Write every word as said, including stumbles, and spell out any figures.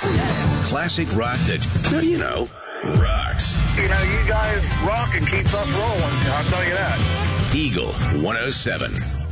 Classic rock that, you know, rocks. You know, you guys rock and keep us rolling. I'll tell you that. Eagle one oh seven.